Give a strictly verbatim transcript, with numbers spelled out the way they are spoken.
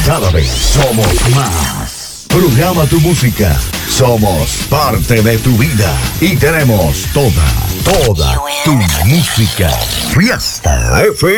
Cada vez somos más. Programa tu música. Somos parte de tu vida. Y tenemos toda, toda tu música. Fiesta F